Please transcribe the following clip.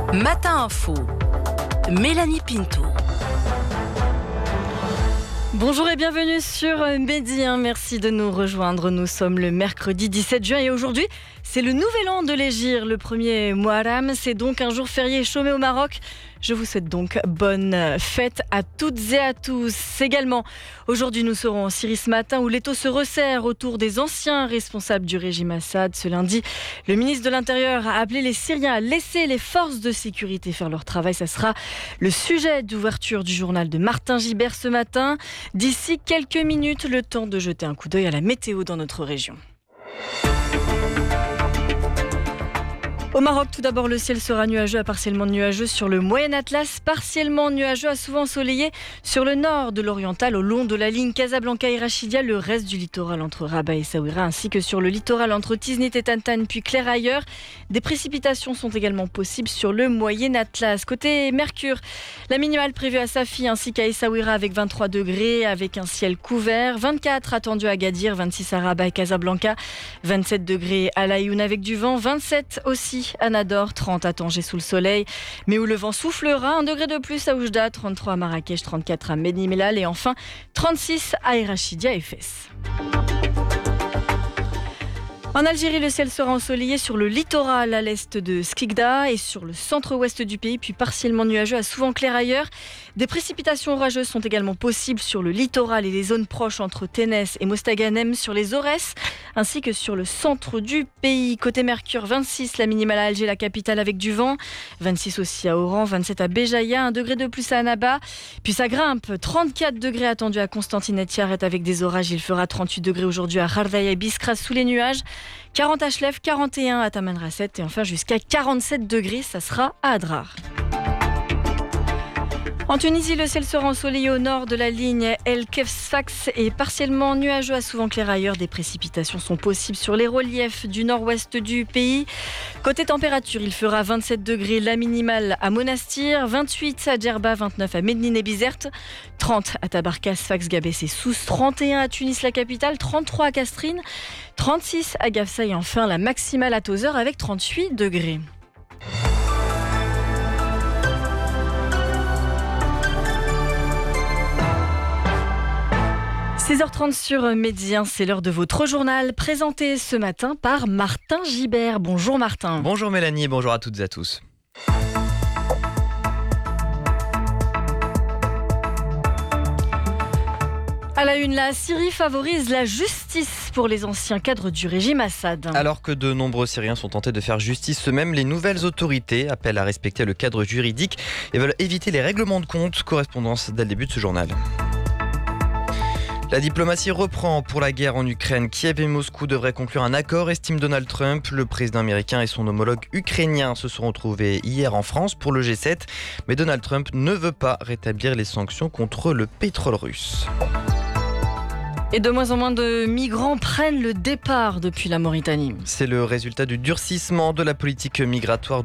Matin Info, Mélanie Pinto. Bonjour et bienvenue sur Mehdi. Merci de nous rejoindre. Nous sommes le mercredi 17 juin et aujourd'hui, c'est le nouvel an de l'Hégire, le premier Muharram. C'est donc un jour férié chômé au Maroc. Je vous souhaite donc bonne fête à toutes et à tous. Également, aujourd'hui, nous serons en Syrie ce matin où l'étau se resserre autour des anciens responsables du régime Assad. Ce lundi, le ministre de l'Intérieur a appelé les Syriens à laisser les forces de sécurité faire leur travail. Ça sera le sujet d'ouverture du journal de Martin Gibert ce matin. D'ici quelques minutes, le temps de jeter un coup d'œil à la météo dans notre région. Au Maroc, tout d'abord, le ciel sera nuageux à partiellement nuageux sur le Moyen Atlas, partiellement nuageux à souvent ensoleillé sur le nord de l'Oriental, au long de la ligne Casablanca et Rachidia, le reste du littoral entre Rabat et Essaouira, ainsi que sur le littoral entre Tiznit et Tantane, puis Clair ailleurs. Des précipitations sont également possibles sur le Moyen Atlas. Côté Mercure, la minimale prévue à Safi ainsi qu'à Essaouira avec 23 degrés, avec un ciel couvert, 24 attendu à Agadir, 26 à Rabat et Casablanca, 27 degrés à Laïoun avec du vent, 27 aussi à Nador, 30 à Tanger sous le soleil, mais où le vent soufflera, 1 degré de plus à Oujda, 33 à Marrakech, 34 à Médine-Melal et enfin 36 à Erachidia et Fès. En Algérie, le ciel sera ensoleillé sur le littoral à l'est de Skikda et sur le centre-ouest du pays, puis partiellement nuageux à souvent clair ailleurs. Des précipitations orageuses sont également possibles sur le littoral et les zones proches entre Ténès et Mostaganem, sur les Aurès, ainsi que sur le centre du pays. Côté Mercure, 26 la minimale à Alger, la capitale avec du vent, 26 aussi à Oran, 27 à Béjaïa, 1 degré de plus à Annaba. Puis ça grimpe, 34 degrés attendus à Constantine Tiaret avec des orages. Il fera 38 degrés aujourd'hui à Khardaïa et Biskra sous les nuages. 40 à Chlef, 41 à Tamanrasset et enfin jusqu'à 47 degrés, ça sera à Adrar. En Tunisie, le ciel sera ensoleillé au nord de la ligne El Kef-Sfax et partiellement nuageux à souvent clair ailleurs. Des précipitations sont possibles sur les reliefs du nord-ouest du pays. Côté température, il fera 27 degrés la minimale à Monastir, 28 à Djerba, 29 à Médine et Bizerte, 30 à Tabarka, Sfax, Gabès et Sousse, 31 à Tunis, la capitale, 33 à Castrine, 36 à Gafsa et enfin la maximale à Tozeur avec 38 degrés. – 16h30 sur Mehdi, c'est l'heure de votre journal présenté ce matin par Martin Gibert. Bonjour Martin. Bonjour Mélanie, bonjour à toutes et à tous. À la une, la Syrie favorise la justice pour les anciens cadres du régime Assad. Alors que de nombreux Syriens sont tentés de faire justice eux-mêmes, les nouvelles autorités appellent à respecter le cadre juridique et veulent éviter les règlements de compte. Correspondance dès le début de ce journal. La diplomatie reprend pour la guerre en Ukraine. Kiev et Moscou devraient conclure un accord, estime Donald Trump. Le président américain et son homologue ukrainien se sont retrouvés hier en France pour le G7. Mais Donald Trump ne veut pas rétablir les sanctions contre le pétrole russe. Et de moins en moins de migrants prennent le départ depuis la Mauritanie. C'est le résultat du durcissement de la politique migratoire